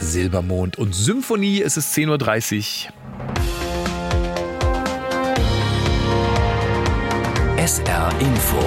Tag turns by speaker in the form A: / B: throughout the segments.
A: Silbermond und Symphonie. Es ist 10.30 Uhr.
B: SR Info.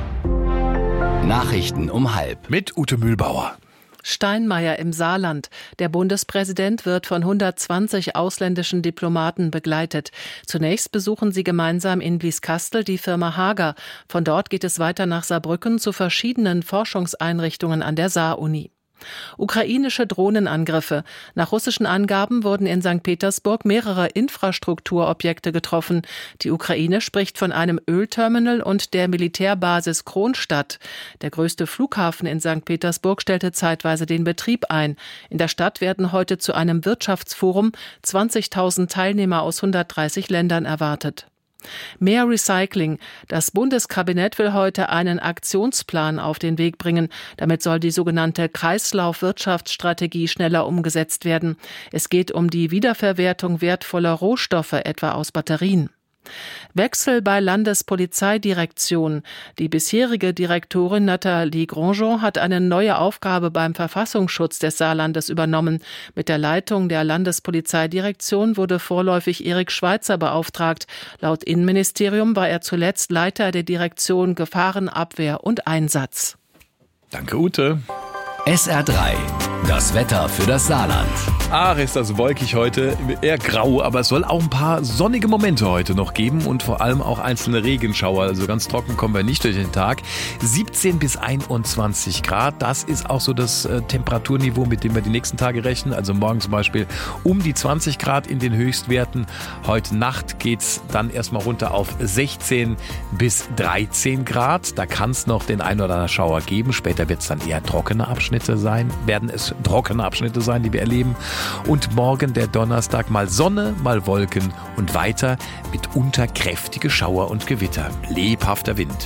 B: Nachrichten um 12:30.
A: Mit Ute Mühlbauer.
C: Steinmeier im Saarland. Der Bundespräsident wird von 120 ausländischen Diplomaten begleitet. Zunächst besuchen sie gemeinsam in Blieskastel die Firma Hager. Von dort geht es weiter nach Saarbrücken zu verschiedenen Forschungseinrichtungen an der Saar-Uni. Ukrainische Drohnenangriffe. Nach russischen Angaben wurden in St. Petersburg mehrere Infrastrukturobjekte getroffen. Die Ukraine spricht von einem Ölterminal und der Militärbasis Kronstadt. Der größte Flughafen in St. Petersburg stellte zeitweise den Betrieb ein. In der Stadt werden heute zu einem Wirtschaftsforum 20.000 Teilnehmer aus 130 Ländern erwartet. Mehr Recycling. Das Bundeskabinett will heute einen Aktionsplan auf den Weg bringen. Damit soll die sogenannte Kreislaufwirtschaftsstrategie schneller umgesetzt werden. Es geht um die Wiederverwertung wertvoller Rohstoffe, etwa aus Batterien. Wechsel bei Landespolizeidirektion. Die bisherige Direktorin Nathalie Grandjean hat eine neue Aufgabe beim Verfassungsschutz des Saarlandes übernommen. Mit der Leitung der Landespolizeidirektion wurde vorläufig Erik Schweitzer beauftragt. Laut Innenministerium war er zuletzt Leiter der Direktion Gefahrenabwehr und Einsatz.
A: Danke, Ute.
B: SR3. Das Wetter für das Saarland.
A: Ach, ist das wolkig heute, eher grau, aber es soll auch ein paar sonnige Momente heute noch geben und vor allem auch einzelne Regenschauer. Also ganz trocken kommen wir nicht durch den Tag. 17 bis 21 Grad, das ist auch so das Temperaturniveau, mit dem wir die nächsten Tage rechnen. Also morgen zum Beispiel um die 20 Grad in den Höchstwerten. Heute Nacht geht's dann erstmal runter auf 16 bis 13 Grad. Da kann es noch den einen oder anderen Schauer geben. Später wird es dann eher werden es trockene Abschnitte sein, die wir erleben. Und morgen, der Donnerstag, mal Sonne, mal Wolken und weiter mitunter kräftige Schauer und Gewitter. Lebhafter Wind.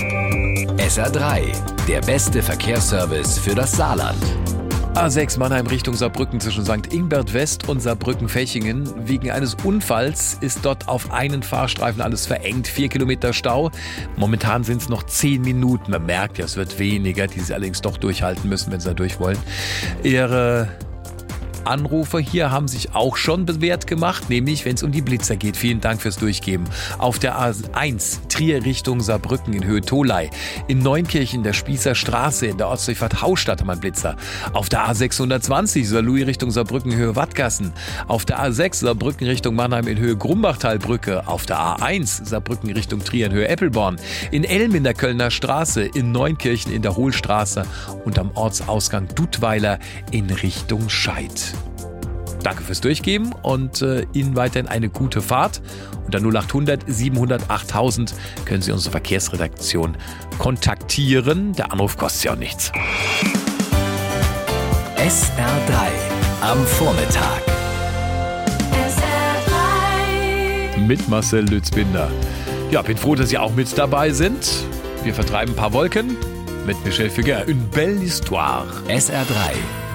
B: SR3, der beste Verkehrsservice für das Saarland.
A: A6 Mannheim Richtung Saarbrücken zwischen St. Ingbert West und Saarbrücken-Fechingen. Wegen eines Unfalls ist dort auf einen Fahrstreifen alles verengt. 4 Kilometer Stau. Momentan sind es noch 10 Minuten. Man merkt ja, es wird weniger, die sie allerdings doch durchhalten müssen, wenn sie da durch wollen. Ihre Anrufer hier haben sich auch schon bewährt gemacht, nämlich wenn es um die Blitzer geht. Vielen Dank fürs Durchgeben. Auf der A1 Trier Richtung Saarbrücken in Höhe Tholey. In Neunkirchen der Spießer Straße in der Ortsdurchfahrt Haustadt haben wir einen Blitzer. Auf der A620 Saarlouis Richtung Saarbrücken in Höhe Wattgassen. Auf der A6 Saarbrücken Richtung Mannheim in Höhe Grumbachtalbrücke. Auf der A1 Saarbrücken Richtung Trier in Höhe Eppelborn. In Elm in der Kölner Straße. In Neunkirchen in der Hohlstraße. Und am Ortsausgang Duttweiler in Richtung Scheid. Danke fürs Durchgeben und Ihnen weiterhin eine gute Fahrt. Unter 0800 700 8000 können Sie unsere Verkehrsredaktion kontaktieren. Der Anruf kostet ja auch nichts.
B: SR3 am Vormittag.
C: SR3
A: Mit Marcel Lützbinder. Ja, bin froh, dass Sie auch mit dabei sind. Wir vertreiben ein paar Wolken mit Michel Fugain. Une belle histoire.
B: SR3